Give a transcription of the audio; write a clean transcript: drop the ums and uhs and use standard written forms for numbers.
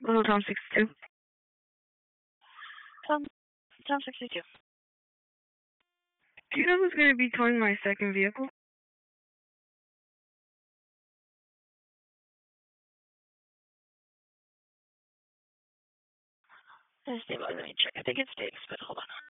Hello, Tom 62. Tom 62. Do you know who's going to be towing my second vehicle? Let me check. I think it's Dave, but hold on.